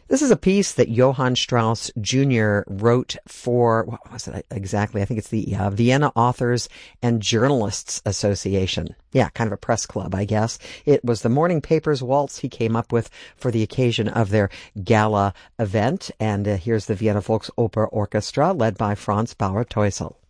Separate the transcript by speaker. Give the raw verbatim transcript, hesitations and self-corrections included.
Speaker 1: This is a piece that Johann Strauss Junior wrote for, what was it exactly? I think it's the uh, Vienna Authors and Journalists Association. Yeah, kind of a press club, I guess. It was the Morning Papers Waltz he came up with for the occasion of their gala event. And uh, here's the Vienna Volksoper Orchestra led by Franz Bauer-Teusel.